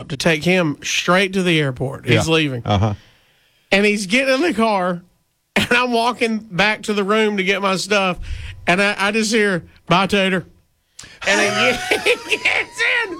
up to take him straight to the airport. He's leaving. Uh-huh. And he's getting in the car, and I'm walking back to the room to get my stuff, and I just hear, "Bye, Tater." And he gets in.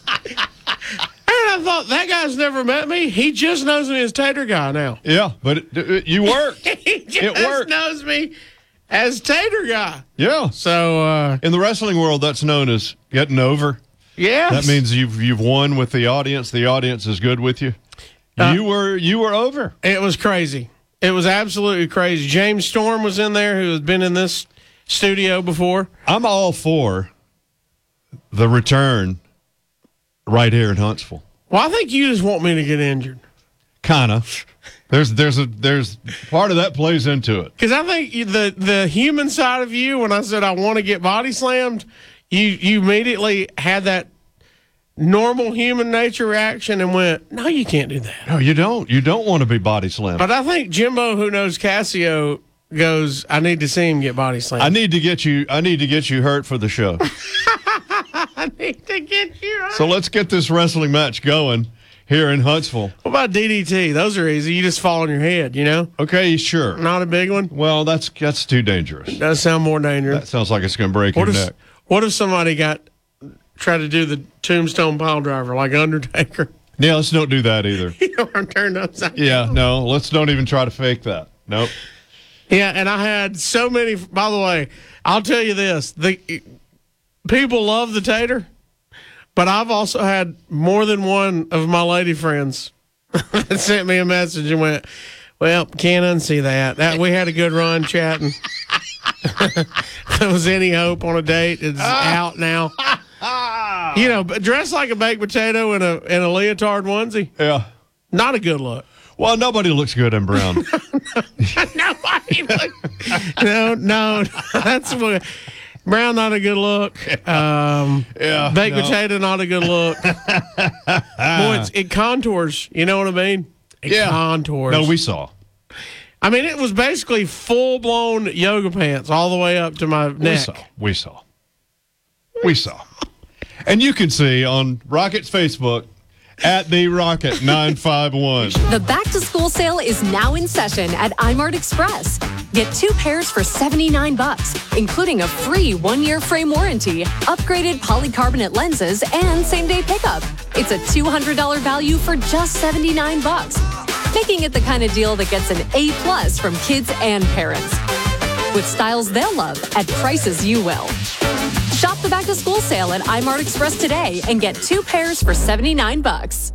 And I thought, that guy's never met me. He just knows me as Tater Guy now. Yeah, but you worked. He just knows me as Tater Guy. Yeah. So in the wrestling world, that's known as getting over. Yeah. That means you've won with the audience. The audience is good with you. You were over. It was crazy. It was absolutely crazy. James Storm was in there, who has been in this studio before. I'm all for the return right here in Huntsville. Well, I think you just want me to get injured. Kind of. There's part of that plays into it. Because I think the human side of you, when I said I want to get body slammed, you immediately had that normal human nature reaction and went, "No, you can't do that." No, you don't. You don't want to be body slammed. But I think Jimbo, who knows Cassio, goes, "I need to see him get body slammed. I need to get you hurt for the show." I need to get you hurt. So let's get this wrestling match going here in Huntsville. What about DDT? Those are easy. You just fall on your head, you know? Okay, sure. Not a big one? Well, that's too dangerous. Does sound more dangerous. That sounds like it's going to break your neck. What if somebody tried to do the tombstone pile driver like Undertaker? Yeah, let's not do that either. You know, I'm turned upside down. Yeah, no, let's don't even try to fake that. Nope. Yeah, and I had so many. By the way, I'll tell you this: people love the Tater, but I've also had more than one of my lady friends that sent me a message and went, "Well, can't unsee that. We had a good run chatting. If there was any hope on a date, it's out now." You know, but dressed like a baked potato in a leotard onesie. Yeah. Not a good look. Well, nobody looks good in brown. Nobody looks. No. That's what. Brown, not a good look. Baked potato, not a good look. Boy, it contours. You know what I mean? It contours. No, we saw. I mean, it was basically full-blown yoga pants all the way up to my neck. We saw. And you can see on Rocket's Facebook, at the Rocket 951. The back-to-school sale is now in session at iMart Express. Get 2 pairs for $79, including a free 1-year frame warranty, upgraded polycarbonate lenses, and same-day pickup. It's a $200 value for just $79, making it the kind of deal that gets an A+ from kids and parents. With styles they'll love at prices you will. Shop the back-to-school sale at iMart Express today and get 2 pairs for $79.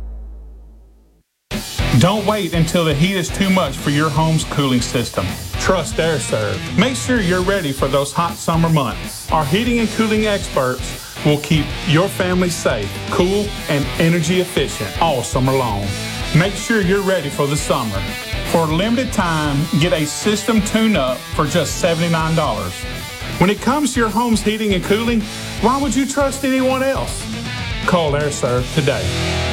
Don't wait until the heat is too much for your home's cooling system. Trust AirServe. Make sure you're ready for those hot summer months. Our heating and cooling experts will keep your family safe, cool, and energy efficient all summer long. Make sure you're ready for the summer. For a limited time, get a system tune-up for just $79. When it comes to your home's heating and cooling, why would you trust anyone else? Call AirServe today.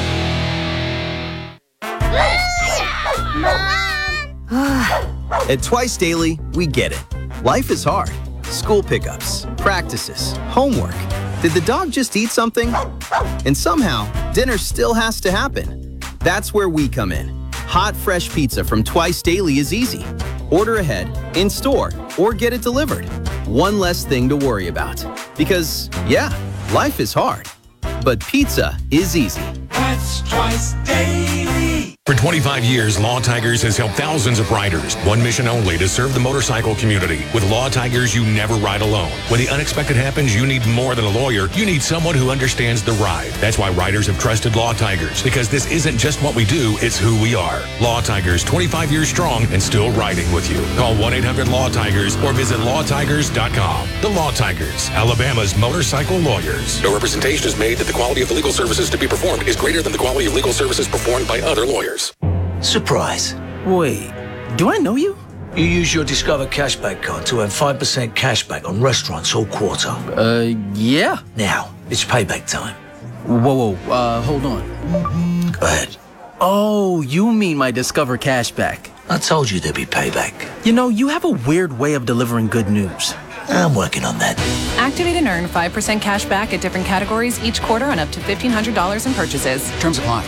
At Twice Daily, we get it. Life is hard. School pickups, practices, homework. Did the dog just eat something? And somehow, dinner still has to happen. That's where we come in. Hot, fresh pizza from Twice Daily is easy. Order ahead, in store, or get it delivered. One less thing to worry about. Because, yeah, life is hard. But pizza is easy. That's Twice Daily. For 25 years, Law Tigers has helped thousands of riders. One mission only, to serve the motorcycle community. With Law Tigers, you never ride alone. When the unexpected happens, you need more than a lawyer. You need someone who understands the ride. That's why riders have trusted Law Tigers. Because this isn't just what we do, it's who we are. Law Tigers, 25 years strong and still riding with you. Call 1-800-LAW-TIGERS or visit lawtigers.com. The Law Tigers, Alabama's motorcycle lawyers. No representation is made that the quality of the legal services to be performed is greater than the quality of legal services performed by other lawyers. Surprise. Wait, do I know you? You use your Discover Cashback card to earn 5% cashback on restaurants all quarter. Yeah. Now, it's payback time. Whoa, hold on. Go ahead. Oh, you mean my Discover Cashback. I told you there'd be payback. You know, you have a weird way of delivering good news. I'm working on that. Activate and earn 5% cash back at different categories each quarter on up to $1,500 in purchases. Terms apply.